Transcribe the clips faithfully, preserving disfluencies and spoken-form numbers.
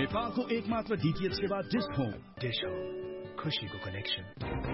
नेपालको एकमात्र डीटीएच सेवा डिश होम। डिश होम, खुशीको कनेक्सन।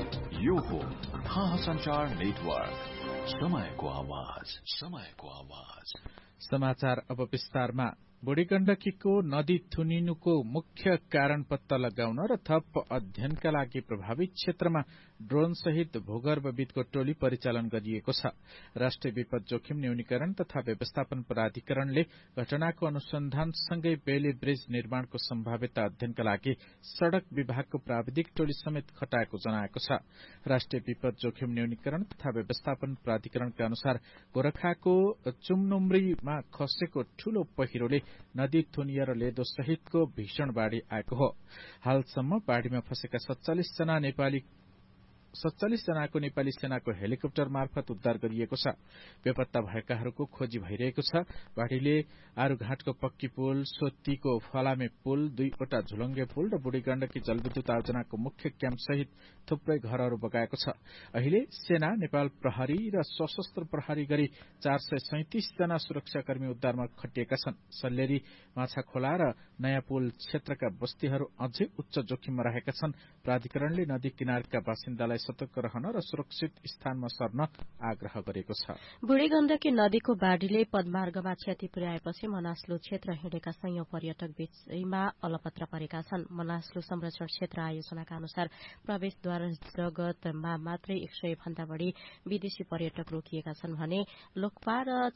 यो हो थाहा संचार नेटवर्क, समयको आवाज, समयको आवाज। समाचार अब विस्तारमा। बुढी गण्डकीको नदी थुनिनुको मुख्य कारण पत्ता लगाउन र थप अध्ययनका लागि प्रभावित क्षेत्रमा ड्रोन सहित भूगर्भविदको टोली परिचालन गरिएको छ। राष्ट्रिय विपद जोखिम न्यूनीकरण तथा व्यवस्थापन प्राधिकरणले घटनाको अनुसन्धानसँगै बेली ब्रिज निर्माणको सम्भाव्यता अध्ययनका लागि सड़क विभागको प्राविधिक टोली समेत खटाएको जनाएको छ। राष्ट्रिय विपद जोखिम न्यूनीकरण तथा व्यवस्थापन प्राधिकरणका अनुसार गोरखाको चुमनुम्रीमा खसेको ठूलो पहिरोले नदी थुनिया र लेदो सहितको भीषण बाढ़ी आएको हो। हालसम्म बाढ़ीमा फसेका सत्तालिस जना नेपाली सत्तालिस जनाको नेपाली सेनाको हेलिकप्टर मार्फत उद्धार गरिएको छ। बेपत्ता भएकाहरूको खोजी भइरहेको छ। बाढ़ीले आरूघाटको पक्की पुल, सोत्तीको फलामे पुल, दुईवटा झुलङ्गे पुल र बुढी गण्डकी जलविद्युत आयोजनाको मुख्य क्याम्प सहित थुप्रै घरहरू बगाएको छ। अहिले सेना, नेपाल प्रहरी र सशस्त्र प्रहरी गरी चार सय सैतिस जना सुरक्षाकर्मी उद्धारमा खटिएका छन्। सल्लेरी, माछाखोला र नयाँ पुल क्षेत्रका बस्तीहरू अझै उच्च जोखिममा रहेका छन्। प्राधिकरणले नदी किनारका बासिन्दालाई सतर्क रहन र सुरक्षित स्थानमा सर्न आग्रह गरेको छ। बुढी गण्डकी नदीको बाढ़ीले पदमार्गमा क्षति पुर्याएपछि मनास्लु क्षेत्र हिँडेका सयौं पर्यटक बीचैमा अलपत्र परेका छन्। मनास्लु संरक्षण क्षेत्र आयोजनाका अनुसार प्रवेशद्वार जगतमा मात्रै एक सय भन्दा बढ़ी विदेशी पर्यटक रोकिएका छन् भने लोकपा र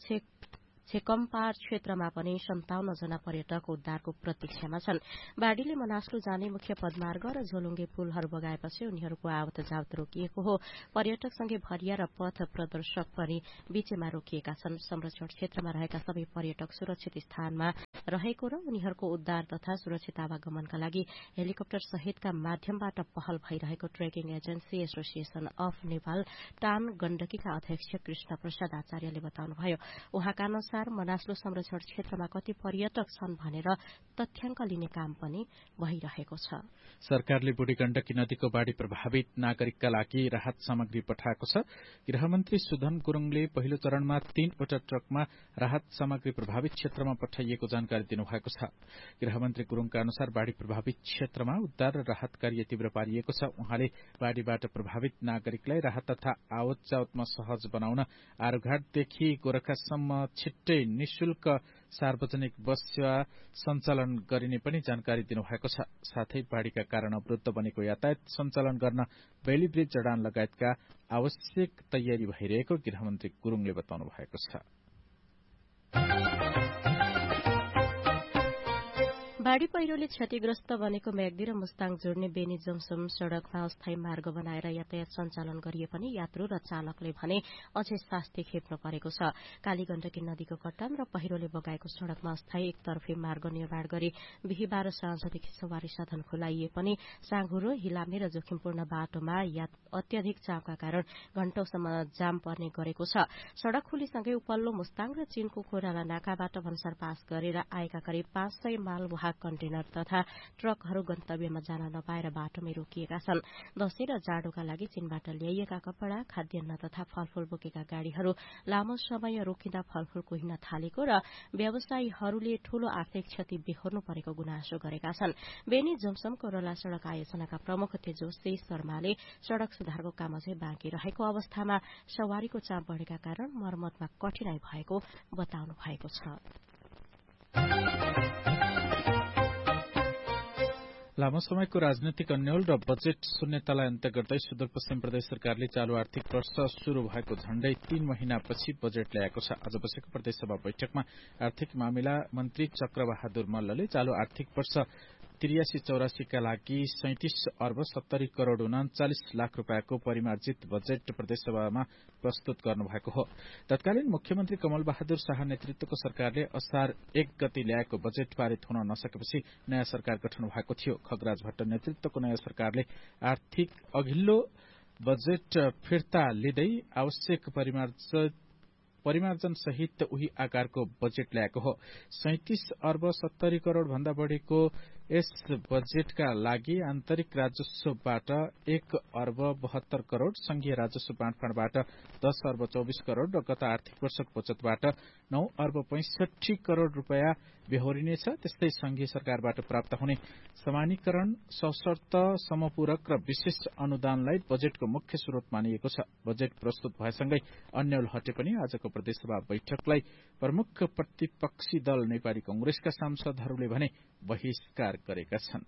छेकम्पार क्षेत्रमा पनि सन्ताउन्न जना पर्यटक उद्धारको प्रतीक्षामा छन्। बाढ़ीले मनास्लु जाने मुख्य पदमार्ग र झोलुङ्गे पुलहरू बगाएपछि उनीहरूको आवत जावत रोकिएको हो। पर्यटकसँगै भरिया र पथ प्रदर्शक पनि बीचैमा रोकिएका छन्। संरक्षण क्षेत्रमा रहेका सबै पर्यटक सुरक्षित स्थानमा रहेको र उनीहरूको उद्धार तथा सुरक्षित आवागमनका लागि हेलिकप्टर सहितका माध्यमबाट पहल भइरहेको trekking agency association of Nepal टान गण्डकीका अध्यक्ष कृष्ण प्रसाद आचार्यले बताउनुभयो। उहाँका अनुसार मनास्लु संरक्षण क्षेत्रमा कति पर्यटक छन् भनेर तथ्याङ्क लिने काम पनि भइरहेको छ। सरकारले बुढी गण्डकी नदीको बाढ़ी प्रभावित नागरिकका लागि राहत सामग्री पठाएको छ। गृहमन्त्री सुधन गुरूङले पहिलो चरणमा तीनवटा ट्रकमा राहत सामग्री प्रभावित क्षेत्रमा पठाइएको जानकारी दिनुभएको छ। गृहमन्त्री गुरूङका अनुसार बाढ़ी प्रभावित क्षेत्रमा उद्धार र राहत कार्य तीव्र पारिएको छ। उहाँले बाढ़ीबाट प्रभावित नागरिकलाई राहत तथा आवत जावतमा सहज बनाउन आरूघाटदेखि गोरखासम्म छिट्टै निशुल्क सार्वजनिक बस सेवा सञ्चालन गरिने पनि जानकारी दिनुभएको छ। साथै बाढ़ीका कारण अवरुद्ध बनेको यातायात सञ्चालन गर्न बेली ब्रिज जडान लगायतका आवश्यक तयारी भइरहेको गृहमन्त्री गुरूङले बताउनु भएको छ। बाढ़ी पहिरोले क्षतिग्रस्त बनेको मेघदी र मुस्ताङ जोड्ने बेनी जमसम सड़कमा अस्थायी मार्ग बनाएर यातायात सञ्चालन गरिए पनि यात्रु र चालकले भने अझै शास्ति खेप्नु परेको छ। कालीगण्डकी नदीको कट्टाम र पहिरोले बगाएको सड़कमा अस्थायी एकतर्फी मार्ग निर्माण गरी बिहिबार साँझदेखि सवारी साधन खुलाइए पनि साँघुरो, हिलामे र जोखिमपूर्ण बाटोमा अत्यधिक चापका कारण घण्टौसम्म जाम पर्ने गरेको छ। सड़क खुलीसँगै उपल्लो मुस्ताङ र चीनको कोराला नाकाबाट भन्सार पास गरेर आएका करिब पाँच सय मालवाहक कन्टेनर तथा ट्रकहरू गन्तव्यमा जान नपाएर बाटोमै रोकिएका छन्। दशैं र जाडोका लागि चीनबाट ल्याइएका कपड़ा, खाद्यान्न तथा फलफूल बोकेका गाड़ीहरू लामो समय रोकिँदा फलफूल कुहिन थालेको र व्यवसायीहरूले ठूलो आर्थिक क्षति बेहोर्नु परेको गुनासो गरेका छन्। बेनी जमसम कोरला सड़क आयोजनाका प्रमुख तेजस्वी शर्माले सड़क सुधारको काम अझै बाँकी रहेको अवस्थामा सवारीको चाप बढ़ेका कारण मर्मतमा कठिनाई भएको बताउनु भएको छ। लामो समयको राजनैतिक अन्यल र बजेट शून्यतालाई अन्त्य गर्दै सुदूरपश्चिम प्रदेश सरकारले चालू आर्थिक वर्ष शुरू भएको झण्डै तीन महिनापछि बजेट ल्याएको छ। आज बसेको प्रदेशसभा बैठकमा आर्थिक मामिला मन्त्री चक्रबहादुर मल्लले चालू आर्थिक वर्ष त्रियासी चौरासीका लागि सैंतिस अर्ब सत्तरी करोड़ उनाचालिस लाख रूपियाँको परिमार्जित बजेट प्रदेशसभामा प्रस्तुत गर्नुभएको हो। तत्कालीन मुख्यमन्त्री कमल बहादुर शाह नेतृत्वको सरकारले असार एक गति ल्याएको बजेट पारित हुन नसकेपछि नयाँ सरकार गठन भएको थियो। खगराज भट्ट नेतृत्वको नयाँ सरकारले आर्थिक अघिल्लो बजेट फिर्ता लिँदै आवश्यक परिमार्जित परिमार्जन सहित उही आकारको बजेट ल्याएको हो। सैंतिस अर्ब सत्तरी करोड़ भन्दा बढ़ीको यस बजेटका लागि आन्तरिक राजस्वबाट एक अर्ब बहत्तर करोड़, संघीय राजस्व बाँडफाँडबाट दस अर्ब चौबिस करोड़ र गत आर्थिक वर्षको बचतबाट नौ अर्ब पैंसठी करोड़ रूपियाँ बेहोरिनेछ। त्यस्तै संघीय सरकारबाट प्राप्त हुने समानीकरण, सशर्त, समपूरक र विशेष अनुदानलाई बजेटको मुख्य स्रोत मानिएको छ। बजेट प्रस्तुत भएसँगै अन्यल हटे पनि आजको प्रदेशसभा बैठकलाई प्रमुख प्रतिपक्षी दल नेपाली कंग्रेसका सांसदहरूले भने बहिष्कार गरेका छन्।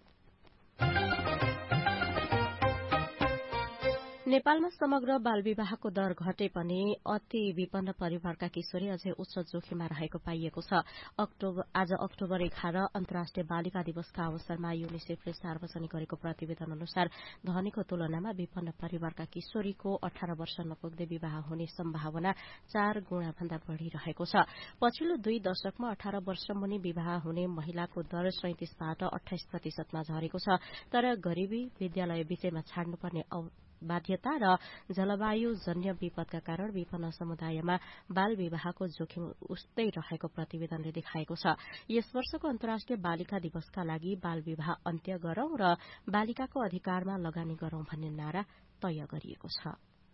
नेपालमा समग्र बाल विवाहको दर घटे पनि अति विपन्न परिवारका किशोरी अझै उच्च जोखिममा रहेको पाइएको छ। अक्टोबर आज अक्टोबर एघार अन्तर्राष्ट्रिय बालिका दिवसका अवसरमा युनिसेफले सार्वजनिक गरेको प्रतिवेदन अनुसार धनीको तुलनामा विपन्न परिवारका किशोरीको अठार वर्ष नपुग्दै विवाह हुने सम्भावना चार गुणा भन्दा बढ़ी रहेको छ। पछिल्लो दुई दशकमा अठार वर्ष मुनि विवाह हुने महिलाको दर सैंतिसबाट अठाइस प्रतिशतमा झरेको छ। तर गरीबी, विद्यालय विषयमा छाड्नुपर्ने बाध्यता र जलवायु जन्य विपदका कारण विपन्न समुदायमा बाल विवाहको जोखिम उस्तै रहेको प्रतिवेदनले देखाएको छ। यस वर्षको अन्तर्राष्ट्रिय बालिका दिवसका लागि बाल विवाह अन्त्य गरौं र बालिकाको अधिकारमा लगानी गरौं भन्ने नारा तय गरिएको छ।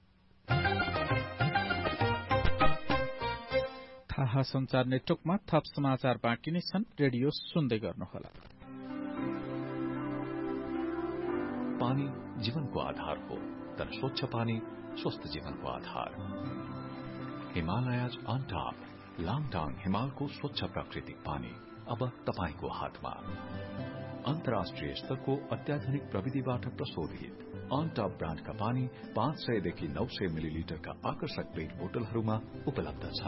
थाहा संचार नेटवर्कमा थप समाचार बाँकी नै छन्। रेडियो सुन्दै गर्नुहोला। पानी जीवनको आधार हो, तर स्वच्छ पानी स्वस्थ जीवनको आधार। हिमालयज अन टॉप, लाङटाङ हिमालको स्वच्छ प्राकृतिक पानी अब तपाईको हातमा। अन्तर्राष्ट्रिय स्तरको अत्याधुनिक प्रविधिबाट प्रशोधित अन टॉप ब्रान्डका पानी पाँच सयदेखि नौ सय मिलिलिटरका आकर्षक पेट बोतलहरूमा उपलब्ध छ।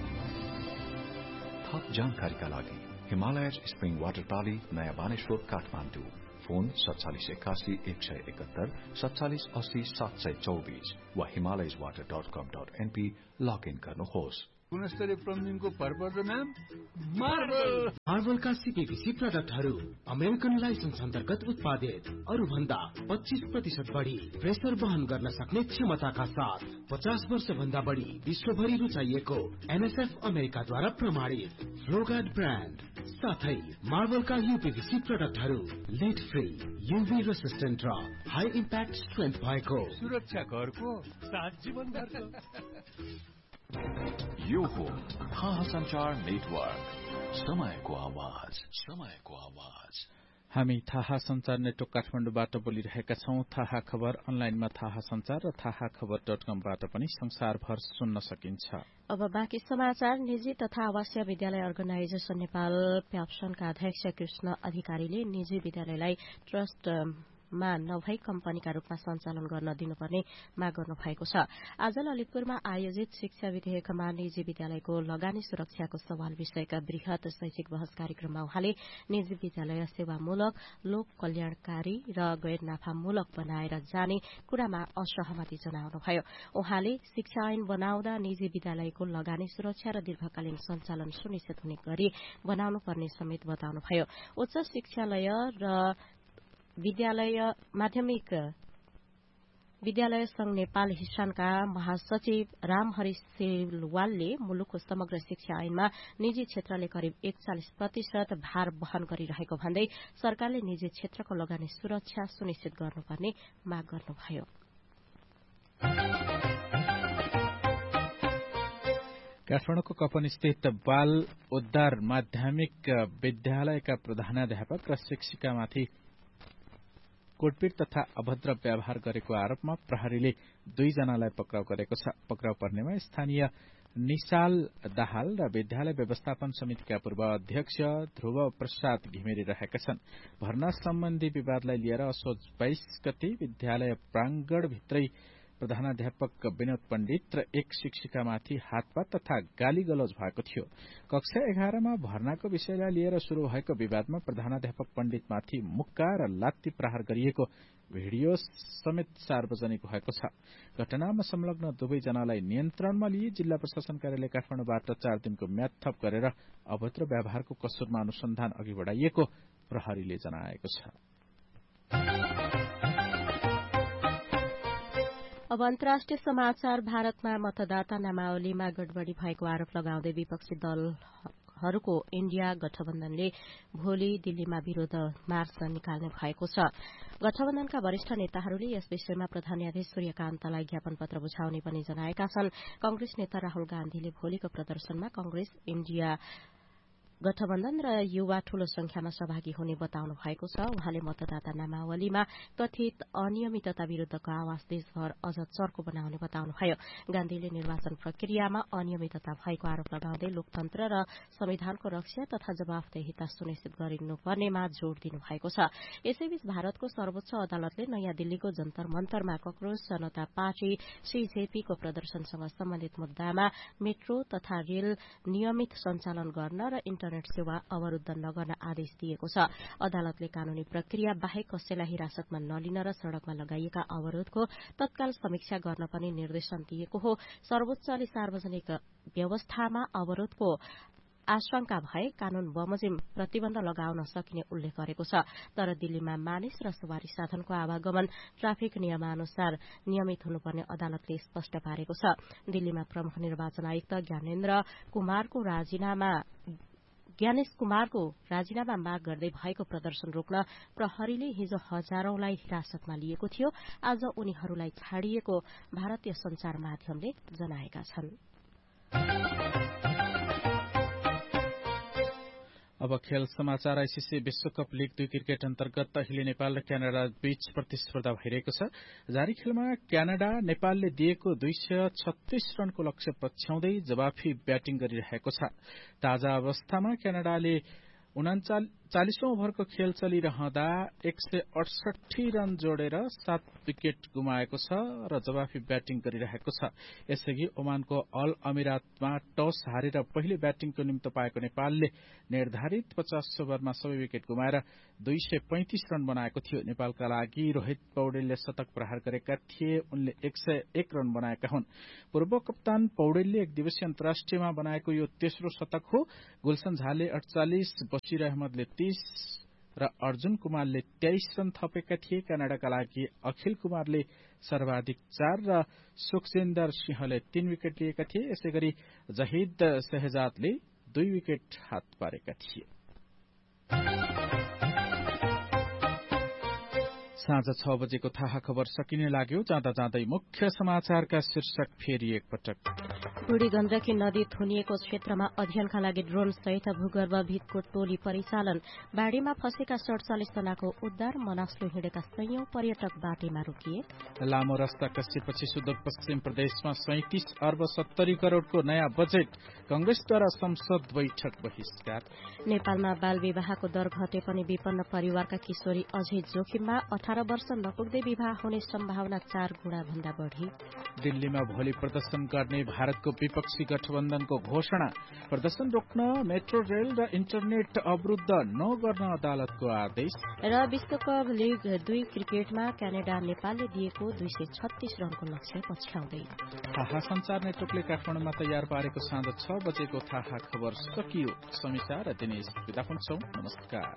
थप जानकारीका लागि हिमालयज स्प्रिङ वाटर पाली, नयाँ बानेश्वर, काठमाडौँ। फोन सत्तालीस एकासी एक सय एकहत्तर सत्तालीस अस्सी सात सय चौबीस वा हिमालयज वाटर डट कम डट एनपी लगइन गर्नुहोस्। गुणस्तरीय प्लम्बिङको भरपर्दो नाम मार्बल। मार्बलका सीपीवीसी प्रडक्टहरू अमेरिकन लाइसेन्स अन्तर्गत उत्पादित, अरू भन्दा पच्चीस प्रतिशत बढ़ी प्रेसर वहन गर्न सक्ने क्षमताका साथ पचास वर्ष भन्दा बढ़ी विश्वभरि रुचाइएको एनएसएफ अमेरिकाद्वारा प्रमाणित फ्लोगार्ड ब्रान्ड साथै मार्बलका यूपीवीसी प्रडक्टहरू लेड फ्री, यूभी रेसिस्टेन्ट र हाई इम्प्याक्ट स्ट्रेन्थ भएको सुरक्षा घरको साथ जीवन घरको। यो हो थाहा संचार नेटवर्क, समयको आवाज, समयको आवाज। हामी थाहा संचार नेटवर्क काठमाडौँबाट बोलिरहेका छौं। थाहा खबर अनलाइनमा थाहा संचार र थाहा खबर डट कमबाट पनि संसारभर सुन्न सकिन्छ। अब बाँकी समाचार। निजी तथा आवासीय विद्यालय अर्गनाइजेशन नेपाल प्याप्सनका अध्यक्ष कृष्ण अधिकारीले निजी विद्यालयलाई ट्रस्ट मा नभई कम्पनीका रूपमा सञ्चालन गर्न दिनुपर्ने माग गर्नु भएको छ। आज ललितपुरमा आयोजित शिक्षा विधेयकमा निजी विद्यालयको लगानी सुरक्षाको सवाल विषयका वृहत शैक्षिक बहस कार्यक्रममा उहाँले निजी विद्यालय सेवामूलक, लोक कल्याणकारी र गैर नाफामूलक बनाएर जाने कुरामा असहमति जनाउनुभयो। उहाँले शिक्षा ऐन बनाउँदा निजी विद्यालयको लगानी सुरक्षा र दीर्घकालीन सञ्चालन सुनिश्चित हुने गरी बनाउनु पर्ने समेत बताउनुभयो। उच्च शिक्षालय र विद्यालय माध्यमिक विद्यालय संघ नेपाल हिसानका महासचिव रामहरि सेलवालले मुलुकको समग्र शिक्षा ऐनमा निजी क्षेत्रले करिब एकचालिस प्रतिशत भार वहन गरिरहेको भन्दै सरकारले निजी क्षेत्रको लगानी सुरक्षा सुनिश्चित गर्नुपर्ने माग गर्नुभयो। काठमाडौँको कपनस्थित बाल उद्धार माध्यमिक विद्यालयका प्रधानाध्यापक र शिक्षिकामाथि कुटपिट तथा अभद्र व्यवहार गरेको आरोपमा प्रहरीले दुईजनालाई पक्राउ गरेको छ। पक्राउ पर्नेमा स्थानीय निशाल दाहाल र विद्यालय व्यवस्थापन समितिका पूर्व अध्यक्ष ध्रुव प्रसाद घिमिरे रहेका छन्। भर्ना सम्बन्धी विवादलाई लिएर असोज बाइस गते विद्यालय प्राङ्गणभित्रै प्रधानाध्यापक विनोद पण्डित र एक शिक्षिकामाथि हातपात तथा गाली गलौज भएको थियो। कक्षा एघारमा भर्नाको विषयलाई लिएर शुरू भएको विवादमा प्रधानाध्यापक पण्डितमाथि मुक्का र लात्ती प्रहार गरिएको भिडियो समेत सार्वजनिक भएको छ। घटनामा संलग्न दुवैजनालाई नियन्त्रणमा लिए जिल्ला प्रशासन कार्यालय काठमाडौँबाट चार दिनको म्याद थप गरेर अभद्र व्यवहारको कसुरमा अनुसन्धान अघि बढ़ाइएको प्रहरीले जनाएको छ। अब अन्तर्राष्ट्रिय समाचार। भारतमा मतदाता नामावलीमा गडबडी भएको आरोप लगाउँदै विपक्षी दल दलहरूको इण्डिया गठबन्धनले भोलि दिल्लीमा विरोध मार्च निकाल्ने भएको छ। गठबन्धनका वरिष्ठ नेताहरूले यस विषयमा प्रधान न्यायाधीश सूर्यकान्तलाई ज्ञापन पत्र बुझाउने पनि जनाएका छन्। कंग्रेस नेता राहुल गान्धीले भोलिको प्रदर्शनमा कंग्रेस इण्डिया गठबन्धन र युवा ठूलो संख्यामा सहभागी हुने बताउनु भएको छ। उहाँले मतदाता नामावलीमा कथित अनियमितता विरूद्धको आवाज देशभर अझ चर्को बनाउने बताउनुभयो। गान्धीले निर्वाचन प्रक्रियामा अनियमितता भएको आरोप लगाउँदै लोकतन्त्र र संविधानको रक्षा तथा जवाफदेहिता सुनिश्चित गरिनुपर्नेमा जोड़ दिनु भएको छ। यसैबीच भारतको सर्वोच्च अदालतले नयाँ दिल्लीको जन्तर मन्तरमा कक्रोच जनता पार्टी सीजेपीको प्रदर्शनसँग सम्बन्धित मुद्दामा मेट्रो तथा रेल नियमित सञ्चालन गर्न र इन्टरनेट सेवा अवरूद्ध नगर्न आदेश दिएको छ। अदालतले कानूनी प्रक्रिया बाहेक कसैलाई हिरासतमा नलिन र सड़कमा लगाइएका अवरोधको तत्काल समीक्षा गर्न पनि निर्देशन दिएको हो। सर्वोच्चले सार्वजनिक व्यवस्थामा अवरोधको आशंका भए कानून बमोजिम प्रतिबन्ध लगाउन सकिने उल्लेख गरेको छ। तर दिल्लीमा मानिस र सवारी साधनको आवागमन ट्राफिक नियमानुसार नियमित हुनुपर्ने अदालतले स्पष्ट पारेको छ। दिल्लीमा प्रमुख निर्वाचन आयुक्त ज्ञानेन्द्र कुमारको राजीनामा ज्ञानेश कुमारको राजीनामा माग गर्दै भएको प्रदर्शन रोक्न प्रहरीले हिजो हजारौंलाई हिरासतमा लिएको थियो। आज उनीहरूलाई छाडिएको भारतीय संचार माध्यमले जनाएका छन्। अब खेल समाचार। आईसीसी विश्वकप लीग दुई क्रिकेट अन्तर्गत अहिले नेपाल र क्यानाडा बीच प्रतिस्पर्धा भइरहेको छ। जारी खेलमा क्यानाडा नेपालले दिएको दुई सय छत्तीस रनको लक्ष्य पछ्याउँदै जवाफी ब्याटिङ गरिरहेको छ। ताजा अवस्थामा क्यानाडाले उनाचालिसौं ओभरको खेल चलिरहँदा एक सय अडसठी रन जोडेर सात विकेट गुमाएको छ र जवाफी ब्याटिङ गरिरहेको छ। यसअघि ओमानको अल अमिरातमा टस हारेर पहिले ब्याटिङको निम्ति पाएको नेपालले निर्धारित पचास ओभरमा सबै विकेट गुमाएर दुई सय पैंतिस रन बनाएको थियो। नेपालका लागि रोहित पौडेलले शतक प्रहार गरेका थिए। उनले एक सय एक रन बनाएका हुन्। पूर्व कप्तान पौडेलले एक दिवसीय अन्तर्राष्ट्रियमा बनाएको यो तेस्रो शतक हो। गुलशन झाले अडचालिस, बशीर अहमदले तीस र अर्जुन कुमारले तेइस रन थपेका थिए। क्यानाडाका लागि अखिल कुमारले सर्वाधिक चार र सुखजिन्दर सिंहले तीन विकेट लिएका थिए। यसैगरी जहिद शहजादले दुई विकेट हात पारेका थिए। साँझ छ बजेको थाहा खबर सकिने लाग्यो। जाँदा जाँदै मुख्य समाचारका शीर्षक फेरि एकपटक। बुढी गण्डकी नदी थुनिएको क्षेत्रमा अध्ययनका लागि ड्रोन सहित भूगर्भभितको टोली परिचालन। बाढ़ीमा फँसेका सड़चालिस जनाको उद्धार। मनासलो हिँडेका सयौं पर्यटक बाटैमा रोकिए। लामो रस्ता कसेपछि सुदूरपश्चिम प्रदेशमा सैंतिस अर्ब सत्तरी करोड़को नयाँ बजेट। कंग्रेसद्वारा संसद बैठक बहिष्कार। नेपालमा बाल विवाहको दर घटे पनि विपन्न परिवारका किशोरी अझै जोखिममा। अठार वर्ष नपुग्दै विवाह हुने सम्भावना चार गुणा भन्दा बढ़ी। दिल्लीमा भोलि प्रदर्शन गर्ने भारतको विपक्षी गठबन्धनको घोषणा। प्रदर्शन रोक्न मेट्रो रेल र इन्टरनेट अवरूद्ध नगर्न अदालतको आदेश। र विश्वकप लीग दुई क्रिकेटमा क्यानाडा नेपालले दिएको दुई सय छत्तीस रनको लक्ष्य पछ्याउँदै। थाहा संचार नेटवर्कले काठमाडौँमा तयार पारेको साँझ छ बजेको थाहा खबर सकियो। समीक्षा र दिनेश विदा हुन्छौं। नमस्कार।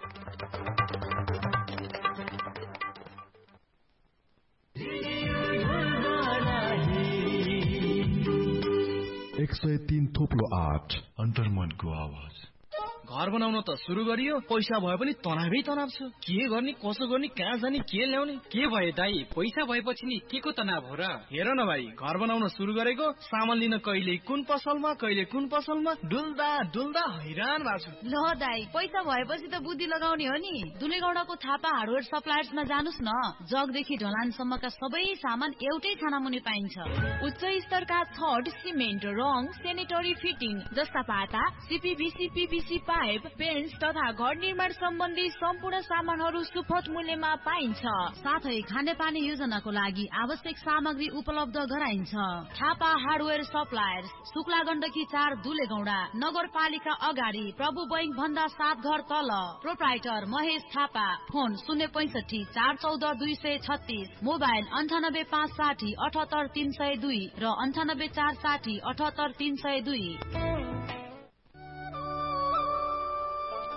एक सय तीन थोप्लो आठ अन्तर्मनको आवाज। घर बनाउन त सुरु गरियो, पैसा भए पनि तनावै तनाव छ। के गर्ने, कसो गर्ने, कहाँ जाने, के ल्याउने। के भयो दाई, पैसा भएपछि नि के को तनाव हो र? हेर न भाइ, घर बनाउन सुरु गरेको, सामान लिन कहिले कुन पसलमा कहिले कुन पसलमा डुल्दा डुल्दा हैरान भएको छु। ल दाई, पैसा भएपछि त बुद्धि लगाउने हो नि। दुलेगौडाको थापा हार्डवेयर सप्लायर्समा जानुस् न। जगदेखि ढलानसम्मका सबै सामान एउटै छाना मुनि पाइन्छ। उच्च स्तरका छड, सिमेन्ट, रङ, सेनेटरी फिटिङ जस्ता पाता, सीपीभीसी, पीभीसी पाइप, पेन्ट्स तथा घर निर्माण सम्बन्धी सम्पूर्ण सामानहरू सुपथ मूल्यमा पाइन्छ। साथै खानेपानी योजनाको लागि आवश्यक सामग्री उपलब्ध गराइन्छ। थापा हार्डवेयर सप्लायर्स, शुक्ला गण्डकी चार, दुलेगौडा, नगरपालिका अगाडि, प्रभु बैंक भन्दा सात घर तल। प्रोप्राइटर महेश थापा। फोन शून्य पैंसठी चार चौध दुई सय छत्तीस। मोबाइल अन्ठानब्बे पाँच साठी अठहत्तर तीन सय दुई र अन्ठानब्बे चार साठी अठहत्तर तीन सय दुई।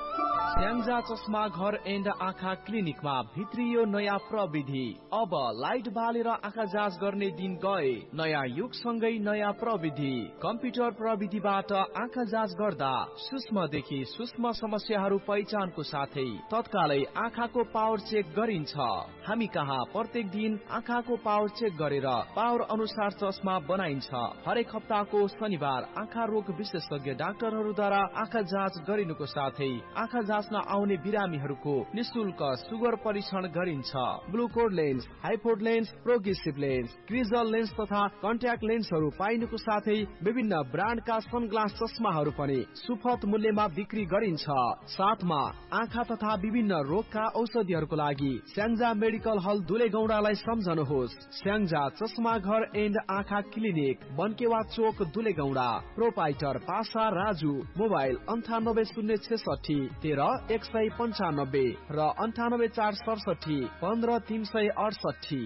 स्याङ्जा चस्मा घर एन्ड आँखा क्लिनिकमा भित्रियो नयाँ प्रविधि। अब लाइट बालेर आँखा जाँच गर्ने दिन गए। नयाँ युग सँगै नयाँ प्रविधि। कम्प्युटर प्रविधिबाट आँखा जाँच गर्दा सूक्ष्मदेखि सूक्ष्म समस्याहरू पहिचानको साथै तत्कालै आँखाको पावर चेक गरिन्छ। हामी कहाँ प्रत्येक दिन आँखाको पावर चेक गरेर पावर अनुसार चस्मा बनाइन्छ। हरेक हप्ताको शनिबार आँखा रोग विशेषज्ञ डाक्टरहरूद्वारा आँखा जाँच गरिनुको साथै आँखा जाँच्न आउने बिरामीहरूको निशुल्क सुगर परीक्षण गरिन्छ। ग्लुकोड lens, हाइपोड lens, progressive lens, क्रिजल lens तथा कन्ट्याक्ट लेन्सहरू पाइनुको साथै विभिन्न ब्रान्डका सनग्लास चस्माहरू पनि सुपथ मूल्यमा बिक्री गरिन्छ। साथमा आँखा तथा विभिन्न रोगका औषधिहरूको लागि स्याङ्जा मेडिकल हल दुलेगौडालाई सम्झनुहोस्। स्याङ्जा चस्मा घर एन्ड आँखा क्लिनिक, बनकेवा चोक, दुलेगौडा। प्रोपाइटर पासा राजु। मोबाइल अन्ठानब्बे शून्य छेसठी तेह्र एक सय पन्चानब्बे र अन्ठानब्बे चार सडसठी पन्ध्र तीन सय अडसठी।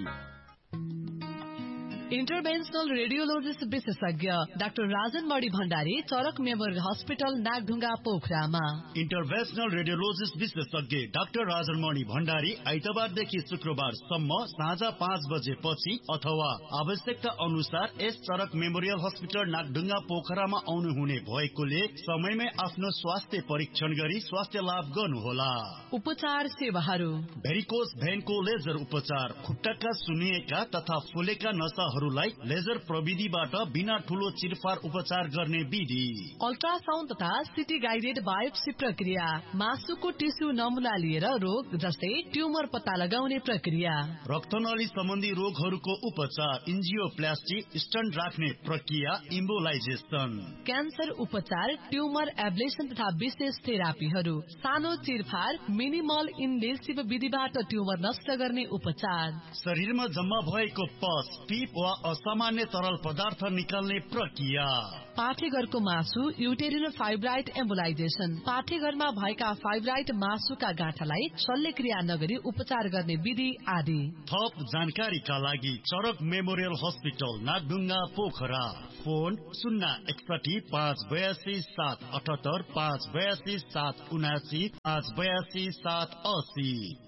इन्टरभेन्सनल रेडियोलोजिस्ट विशेषज्ञ डाक्टर राजन मणि भण्डारी, चरक मेमोरियल हस्पिटल, नागढुङ्गा, पोखरामा। इन्टरभेन्सनल रेडियोलोजिस्ट विशेषज्ञ डाक्टर राजन मणि भण्डारी आइतबारदेखि शुक्रबारसम्म साँझ पाँच बजे पछि अथवा आवश्यकता अनुसार यस चरक मेमोरियल हस्पिटल नागढुङ्गा पोखरामा आउनुहुने भएकोले समयमै आफ्नो स्वास्थ्य परीक्षण गरी स्वास्थ्य लाभ गर्नुहोला। उपचार सेवाहरू: भेरिकोस भेनको लेजर उपचार, खुट्टाका सुनिएका तथा फुलेका नसा लाई लेजर प्रविधिबाट बिना ठूलो चिरफार उपचार गर्ने विधि। अल्ट्रासाउन्ड तथा सिटी गाइडेड बायोप्सी प्रक्रिया, मासुको टिस्यु नमुना लिएर रोग जस्तै ट्युमर पत्ता लगाउने प्रक्रिया। रक्तनली सम्बन्धी रोगहरूको उपचार, इन्जियोप्लास्टी, स्टन्ट राख्ने प्रक्रिया, इम्बोलाइजेसन। क्यान्सर उपचार, ट्युमर एब्लेसन तथा विशेष थेरापीहरू। सानो चिरफार, मिनिमल इन्भेसिभ विधिबाट ट्युमर नष्ट गर्ने उपचार। शरीरमा जम्मा भएको पस, पिप वा असामान्य तरल पदार्थ निकाल्ने प्रक्रिया। पाठेघरको मासु, युटेरिनल फाइब्राइड एम्बोलाइजेसन। पाठेघरमा भएका फाइब्राइड मासुका गाँठालाई शल्यक्रिया नगरी उपचार गर्ने विधि आदि। थप जानकारीका लागि चरक memorial hospital Nagdhunga Pokhara. Phone शून्य एकसठी पाँच बयासी सात अठहत्तर पाँच बयासी सात उनासी पाँच बयासी सात असी।